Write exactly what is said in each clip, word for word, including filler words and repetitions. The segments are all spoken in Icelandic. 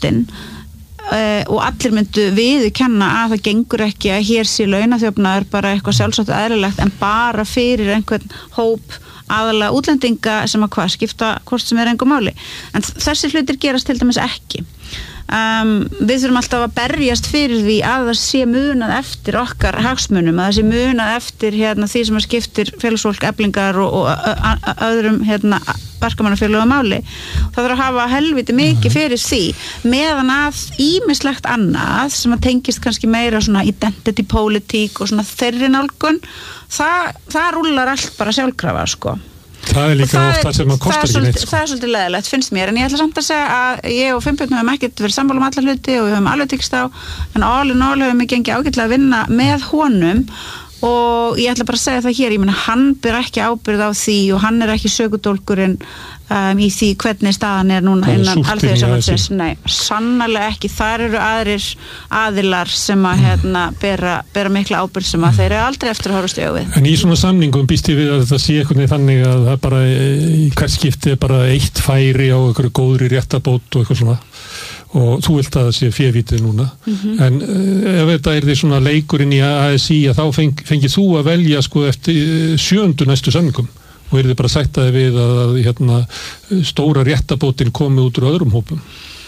brostin Uh, og allir myndu viðurkenna að það gengur ekki að hér sé launaþjófnaður bara eitthvað sjálfsagt eðlilegt en bara fyrir einhvern hóp aðalega útlendinga sem að hvað skipta hvort sem er engu máli en þessi hlutir gerast til dæmis ekki um, við þurfum alltaf að berjast fyrir því að það sé munað eftir okkar hagsmunum, að það sé munað eftir hérna, því sem að skiptir félagsfólk eflingar og, og öðrum hérna verkamannafélögum máli. Það þarf að hafa helviti mikið fyrir því meðan að ýmislegt annað sem að tengist kannski meira svona identity politík og svona þeirri nálgun það, það rúllar allt bara sjálfkrafa sko. Það er líka oft það sem að kostar ekki neitt sko. Það er svolítið leðilegt finnst mér en ég ætla samt að segja að ég og Finnbjörn höfum ekkert verið sammála um alla hluti og við höfum alveg tekist á en all in all höfum við gengið ágætlega að vinna með honum og ég ætla bara að segja það hér, ég meina hann ber ekki ábyrgð á því og hann er ekki sökudólkurinn um, í því hvernig staðan er núna innan alþjóðasambandsins, nei, sannarlega ekki, þar eru aðrir aðilar sem að hérna bera, bera mikla ábyrgð sem að þeir eru aldrei eftir að horfast í augu við. En í svona samningum býst ég við að þetta sé eitthvað þannig að það bara í hvert skipti er bara eitt færi á einhverju góðri réttabót og eitthvað svona og þú vilt að það sé févítið núna mm-hmm. en uh, ef þetta er því svona leikurinn í A S I að þá feng, fengið þú að velja sko eftir sjöndu næstu samningum og er þið bara sagt að við að, að hérna, stóra réttabótin komi út úr öðrum hópum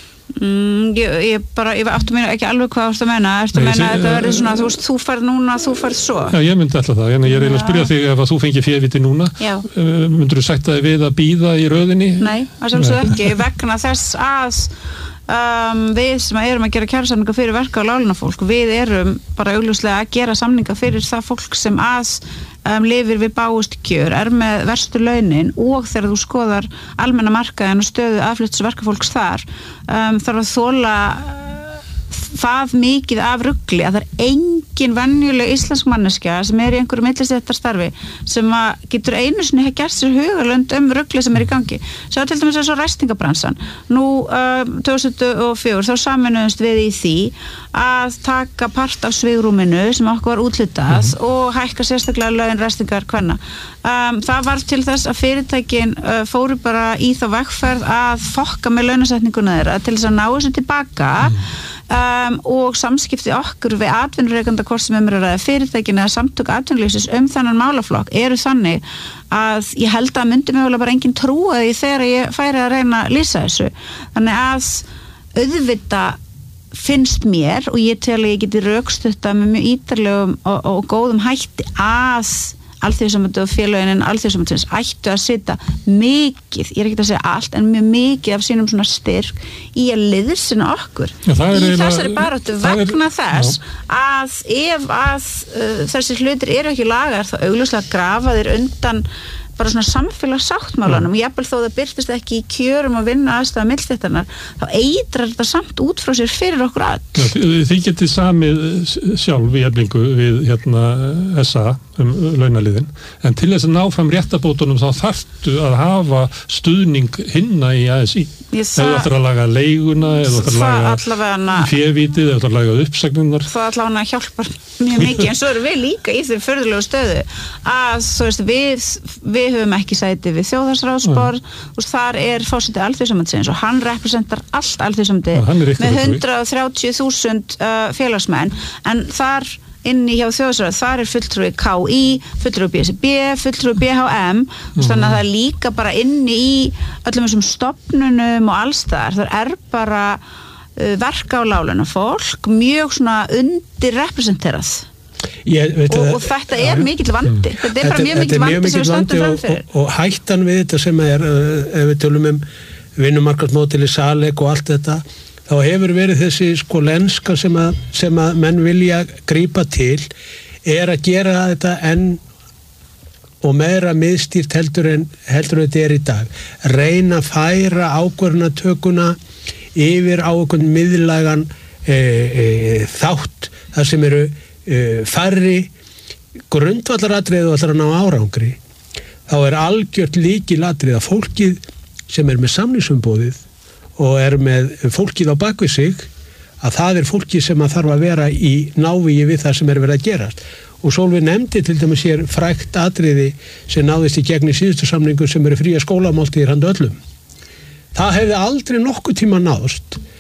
mm, ég, ég bara, ég áttu mér ekki alveg hvað þú ert að menna, ertu að menna að þetta verður svona þú, þú færð núna, þú færð svo Já, ég myndi alltaf það, en ég er eiginlega að spyrja þig ef að þú fengið févítið núna uh, myndur þú sagt að við að bíða í röðinni? Nei, það sjálfsög ekki, vegna þess að Um, við sem erum að gera kjarasamninga fyrir verka og láglaunafólk, við erum bara augljóslega að gera samninga fyrir það fólk sem að um, lifir við bágust kjör, er með verstu launin og þegar þú skoðar almenna markaðin og stöðu aðflutts verkafólks þar um, þarf að þola það mikið af rugli að það er engin venjuleg íslensk manneskja sem er í einhverju millistéttarstarfi sem að getur einu sinni hefði gert sér hugarlund um rugli sem er í gangi. Sjá til dæmis eins og ræstingabransan. Nú um, tvö þúsund og fjögur þá saminuðumst við í því að taka part af svigrúminu sem okkur var úthlutað mm. og hækka sérstaklega laun ræstingar kvenna. Um, það var til þess að fyrirtækin uh, fóru bara í þá vegferð að fokka með launasetninguna þeirra til þess að ná þessu tilbaka mm. Um, og samskipti okkur við atvinnureikanda hvort sem um er að ræða fyrirtækin eða samtök atvinnulífsins um þennan málaflokk eru þannig að ég held að myndi mögulega bara engin trúa því þegar ég færi að reyna að lýsa þessu þannig að auðvita finnst mér og ég tel að ég geti rökstutta með mjög ítarlegum og, og góðum hætti að alþjóðasambandið og félögin alþjóðasambandsins ættu að sitja mikið, ég er ekki að segja allt en mjög mikið af sínum svona styrk í að liðsina okkur já, í þessari baráttu vegna er, þess já. Að ef að uh, þessi hlutir eru ekki lagar þá augljóslega grafa þeir undan bara svona samfélagssáttmálanum og jafnvel þó það birtist ekki í kjörum og vinna aðstæða millistéttarnar þá eitrar þetta samt út frá sér fyrir okkur all. Já, þið getið samið sjálf í eflingu við hérna S A um launaliðin en til þess að ná fram réttabótunum þá þarftu að hafa stuðning hinna í A S I eða þú ætlar að laga leiguna eða þú ætlar að laga févítið eða þú ætlar að laga uppsagninnar það allavega hjálpar mjög mikið en svo erum við líka í þeirri furðulegu stöðu að þú veist við, við við höfum ekki sæti við þjóðhagsráðsborð mm. og þar er fórseti alþjóðasambandsins og hann representar allt alþjóðasambandsins með hundrað og þrjátíu þúsund uh, félagsmenn en þar inni hjá þjóðhagsráð, þar er fulltrúi K I, fulltrúi B S B, fulltrúi B H M mm. þannig að það er líka bara inni í öllum þessum stofnunum og alls þar, þar er bara uh, verka og láglaunafólk mjög svona undir representerað Ég, og, og þetta er mikill vandi mm. þetta er bara mjög mikill vandi sem við stöndum fram fyrir og, og hættan við þetta sem er ef við tölum um vinnumarkaðsmódeli Salek og allt þetta þá hefur verið þessi sko lenska sem að, sem að menn vilja grípa til er að gera þetta enn og meira miðstýrt heldur en heldur en þetta er í dag reyna að færa ákvörðunartökuna yfir á einhvern miðlægan e, e, þátt þar sem eru Uh, færri grundvallaratriði og ætlar að ná árangri þá er algjört lykilatriði að fólkið sem er með samningsumboðið og er með fólkið á bakvið sig að það er fólkið sem að þarf að vera í návíi við það sem er verið að gerast og Sólveig nefndi til dæmis hér frægt atriði sem náðist í gegn í síðustu samningu sem eru fría skólamáltíðir handa öllum það hefði aldrei nokkuð tíma náðst